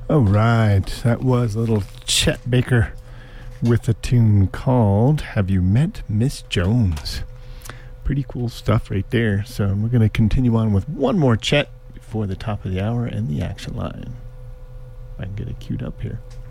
All right, that was little Chet Baker with a tune called Have You Met Miss Jones? Pretty cool stuff right there. So we're going to continue on with one more Chet before the top of the hour and the action line. If I can get it queued up here.